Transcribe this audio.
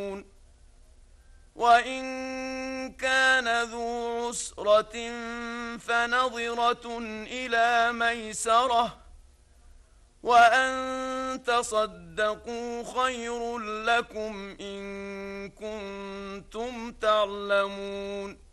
وإن كان ذو عسرة فنظرة إلى ميسرة وأن تصدقوا خير لكم إن كنتم تعلمون